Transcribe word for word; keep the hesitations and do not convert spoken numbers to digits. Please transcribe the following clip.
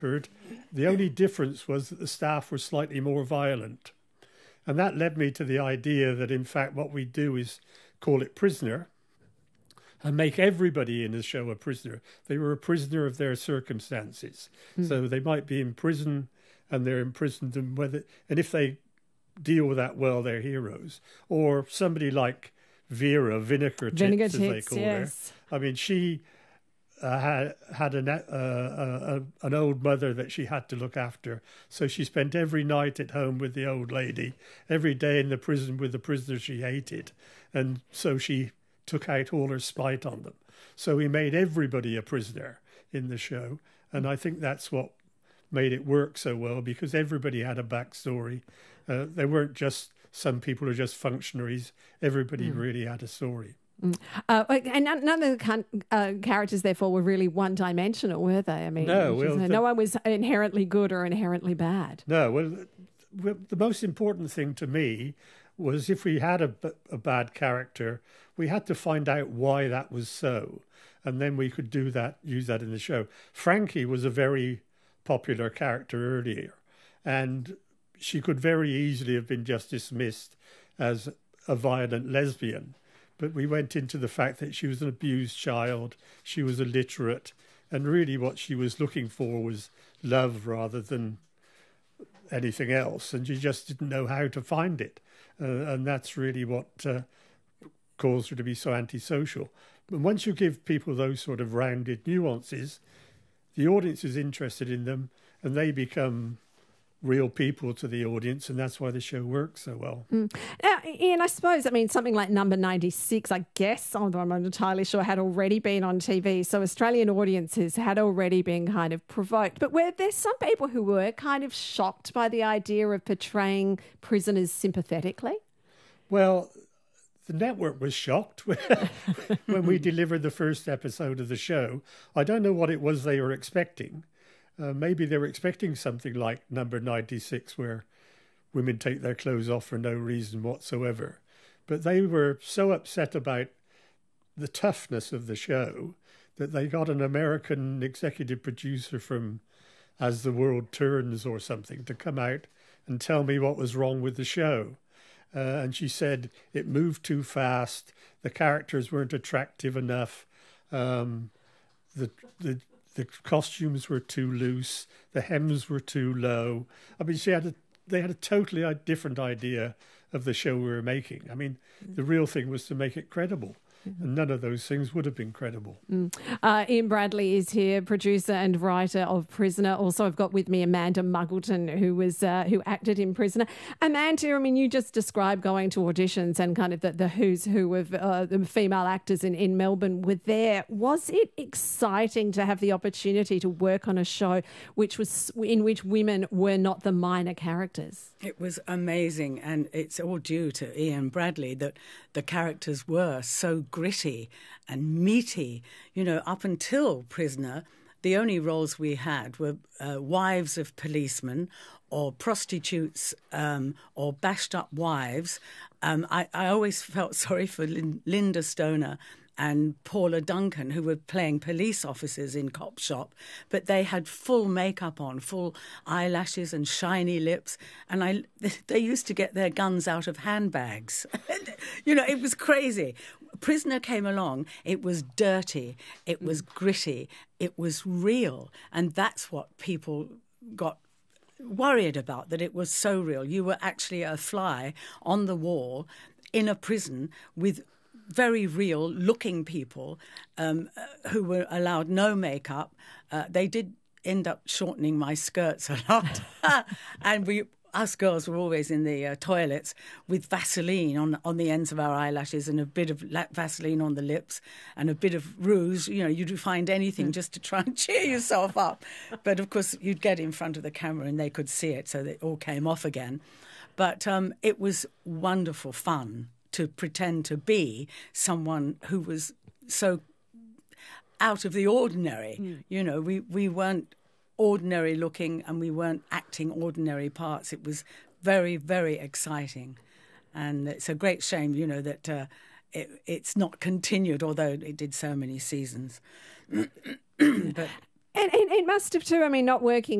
The only difference was that the staff were slightly more violent. And that led me to the idea that, in fact, what we do is call it Prisoner and make everybody in the show a prisoner. They were a prisoner of their circumstances. Mm. So they might be in prison and they're imprisoned, and whether and if they deal with that well, they're heroes. Or somebody like Vera, Vinegar Tits, Vinegar as Tits, they call yes. her. I mean, she uh, had, had an, uh, uh, an old mother that she had to look after. So she spent every night at home with the old lady, every day in the prison with the prisoners she hated. And so she took out all her spite on them. So we made everybody a prisoner in the show. And I think that's what made it work so well, because everybody had a backstory. Uh, they weren't just some people who are just functionaries. Everybody mm. really had a story. Mm. Uh, and none, none of the uh, characters, therefore, were really one-dimensional, were they? I mean, no, well, the, no one was inherently good or inherently bad. No, well, the, the most important thing to me was if we had a, a bad character, we had to find out why that was so. And then we could do that, use that in the show. Frankie was a very popular character earlier, and she could very easily have been just dismissed as a violent lesbian. But we went into the fact that she was an abused child, she was illiterate, and really what she was looking for was love rather than anything else, and she just didn't know how to find it. Uh, and that's really what uh, caused her to be so antisocial. But once you give people those sort of rounded nuances, the audience is interested in them, and they become real people to the audience, and that's why the show works so well. Mm. Now, Ian, I suppose, I mean, something like Number ninety-six, I guess, although I'm not entirely sure, had already been on T V, so Australian audiences had already been kind of provoked. But were there some people who were kind of shocked by the idea of portraying prisoners sympathetically? Well, the network was shocked when we delivered the first episode of the show. I don't know what it was they were expecting. Uh, maybe they were expecting something like Number ninety-six, where women take their clothes off for no reason whatsoever. But they were so upset about the toughness of the show that they got an American executive producer from As the World Turns or something to come out and tell me what was wrong with the show. Uh, and she said it moved too fast, the characters weren't attractive enough, um, the the the costumes were too loose, the hems were too low. I mean, she had a, they had a totally different idea of the show we were making. I mean, the real thing was to make it credible. And none of those things would have been credible. Mm. Uh, Ian Bradley is here, producer and writer of Prisoner. Also, I've got with me Amanda Muggleton, who was uh, who acted in Prisoner. Amanda, I mean, you just described going to auditions and kind of the, the who's who of uh, the female actors in, in Melbourne were there. Was it exciting to have the opportunity to work on a show which was in which women were not the minor characters? It was amazing, and it's all due to Ian Bradley that the characters were so gritty and meaty. You know, up until Prisoner, the only roles we had were uh, wives of policemen or prostitutes um, or bashed-up wives. Um, I, I always felt sorry for Lin- Linda Stoner and Paula Duncan, who were playing police officers in Cop Shop, but they had full makeup on, full eyelashes and shiny lips, and I, they used to get their guns out of handbags. You know, it was crazy. Prisoner came along, it was dirty, it was gritty, it was real, and that's what people got worried about, that it was so real. You were actually a fly on the wall in a prison with very real-looking people um, who were allowed no makeup. Uh, they did end up shortening my skirts a lot. And we, us girls were always in the uh, toilets with Vaseline on, on the ends of our eyelashes and a bit of Vaseline on the lips and a bit of rouge. You know, you'd find anything just to try and cheer yourself up. But, of course, you'd get in front of the camera and they could see it, so it all came off again. But um, it was wonderful fun to pretend to be someone who was so out of the ordinary. Mm. You know, we, we weren't ordinary looking and we weren't acting ordinary parts. It was very, very exciting. And it's a great shame, you know, that uh, it, it's not continued, although it did so many seasons. But And, and it must have too, I mean, not working